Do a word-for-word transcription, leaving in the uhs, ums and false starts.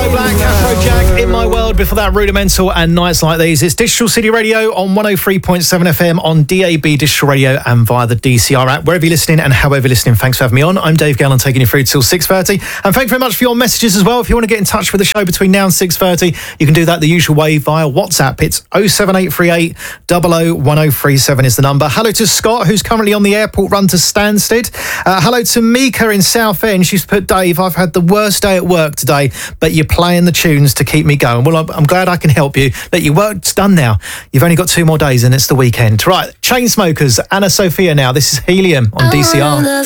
Joe Black, Afrojack, In My World. Before that, Rudimental and Nights Like These. It's Digital City Radio on one oh three point seven F M, on D A B Digital Radio and via the D C R app. Wherever you're listening and however you're listening, thanks for having me on. I'm Dave Gallen, taking you through till six thirty. And thank you very much for your messages as well. If you want to get in touch with the show between now and six thirty, you can do that the usual way via WhatsApp. It's oh seven eight three eight, zero zero one oh three seven is the number. Hello to Scott, who's currently on the airport run to Stansted. Uh, hello to Mika in Southend. She's put, Dave, I've had the worst day at work today, but you're playing the tunes to keep me going. Well, I'm, I'm glad I can help you. That your work's done now. You've only got two more days and it's the weekend. Right, Chainsmokers, Anna Sophia now. This is Helium on D C R.